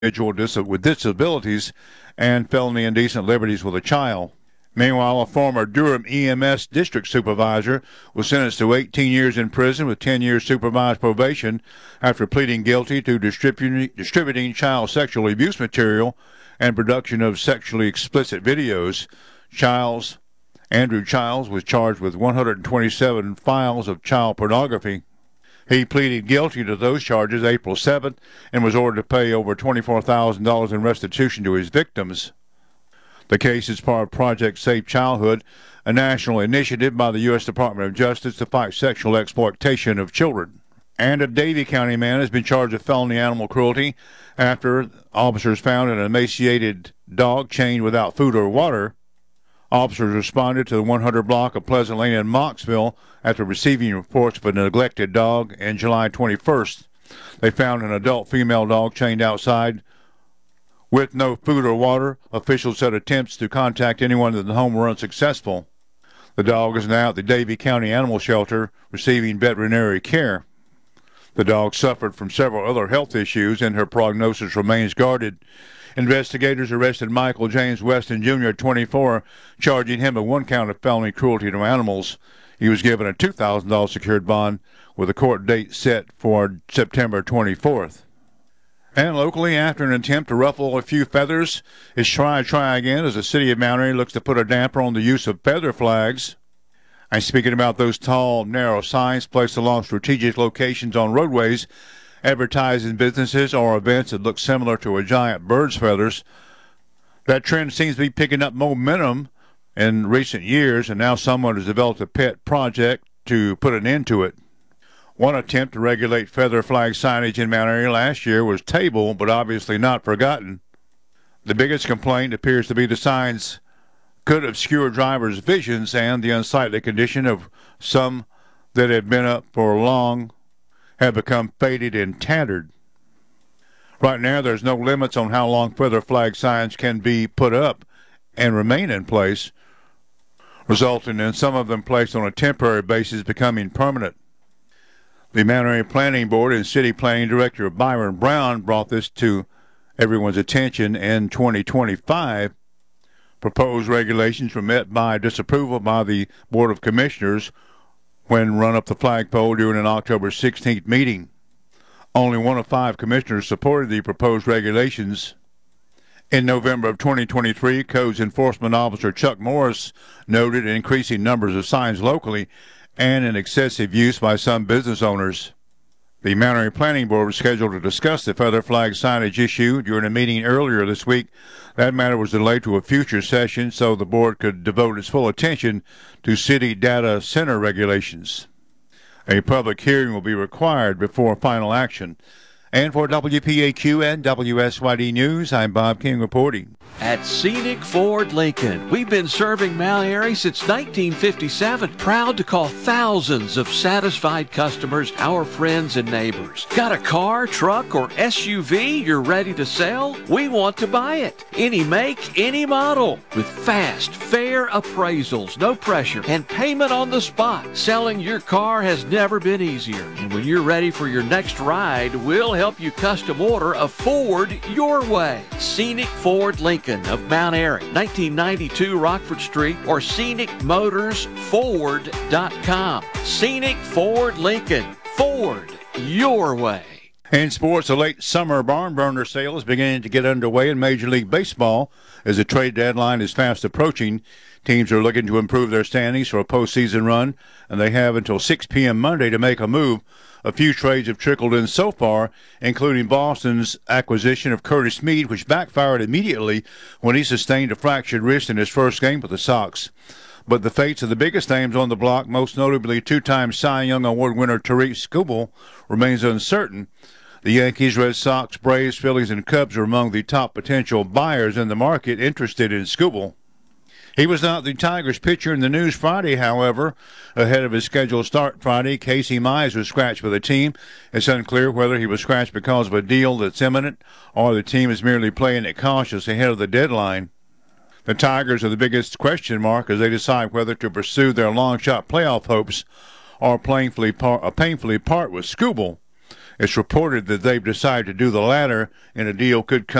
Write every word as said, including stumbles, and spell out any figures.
individual dis- with disabilities and felony indecent liberties with a child. Meanwhile, a former Durham E M S district supervisor was sentenced to eighteen years in prison with ten years supervised probation after pleading guilty to distributing, distributing child sexual abuse material and production of sexually explicit videos. Childs, Andrew Childs was charged with one hundred twenty-seven files of child pornography. He pleaded guilty to those charges April seventh and was ordered to pay over twenty-four thousand dollars in restitution to his victims. The case is part of Project Safe Childhood, a national initiative by the U S Department of Justice to fight sexual exploitation of children. And a Davie County man has been charged with felony animal cruelty after officers found an emaciated dog chained without food or water. Officers responded to the one hundred block of Pleasant Lane in Moxville after receiving reports of a neglected dog on July twenty-first. They found an adult female dog chained outside with no food or water. Officials said attempts to contact anyone in the home were unsuccessful. The dog is now at the Davie County Animal Shelter receiving veterinary care. The dog suffered from several other health issues and her prognosis remains guarded. Investigators arrested Michael James Weston Junior, twenty-four, charging him with one count of felony cruelty to animals. He was given a two thousand dollars secured bond with a court date set for September twenty-fourth. And locally, after an attempt to ruffle a few feathers, it's try, try again as the city of Mount Airy looks to put a damper on the use of feather flags. I'm speaking about those tall, narrow signs placed along strategic locations on roadways, advertising businesses or events that look similar to a giant bird's feathers. That trend seems to be picking up momentum in recent years, and now someone has developed a pet project to put an end to it. One attempt to regulate feather flag signage in Mount Airy last year was tabled, but obviously not forgotten. The biggest complaint appears to be the signs could obscure drivers' visions and the unsightly condition of some that have been up for long have become faded and tattered. Right now, there's no limits on how long feather flag signs can be put up and remain in place, resulting in some of them placed on a temporary basis becoming permanent. The Mount Airy Planning Board and City Planning Director Byron Brown brought this to everyone's attention in twenty twenty-five. Proposed regulations were met by disapproval by the Board of Commissioners when run up the flagpole during an October sixteenth meeting. Only one of five commissioners supported the proposed regulations. In November of twenty twenty-three, Codes Enforcement Officer Chuck Morris noted increasing numbers of signs locally and an excessive use by some business owners. The Mount Airy Planning Board was scheduled to discuss the feather flag signage issue during a meeting earlier this week. That matter was delayed to a future session so the board could devote its full attention to city data center regulations. A public hearing will be required before final action. And for W P A Q and W S Y D News, I'm Bob King reporting. At Scenic Ford Lincoln, we've been serving Mount Airy since nineteen fifty-seven. Proud to call thousands of satisfied customers our friends and neighbors. Got a car, truck, or S U V you're ready to sell? We want to buy it. Any make, any model. With fast, fair appraisals, no pressure, and payment on the spot. Selling your car has never been easier. And when you're ready for your next ride, we'll help you custom order a Ford your way. Scenic Ford Lincoln of Mount Airy, nineteen ninety-two Rockford Street, or scenic motors ford dot com. Scenic Ford Lincoln. Ford your way. In sports, a late summer barn burner sale is beginning to get underway in Major League Baseball as the trade deadline is fast approaching. Teams are looking to improve their standings for a postseason run, and they have until six p.m. Monday to make a move. A few trades have trickled in so far, including Boston's acquisition of Curtis Mead, which backfired immediately when he sustained a fractured wrist in his first game with the Sox. But the fates of the biggest names on the block, most notably two-time Cy Young Award winner Tariq Skubal, remains uncertain. The Yankees, Red Sox, Braves, Phillies, and Cubs are among the top potential buyers in the market interested in Skubal. He was not the Tigers pitcher in the news Friday, however. Ahead of his scheduled start Friday, Casey Mize was scratched for the team. It's unclear whether he was scratched because of a deal that's imminent or the team is merely playing it cautious ahead of the deadline. The Tigers are the biggest question mark as they decide whether to pursue their long-shot playoff hopes or painfully part, uh, painfully part with Skubal. It's reported that they've decided to do the latter, and a deal could come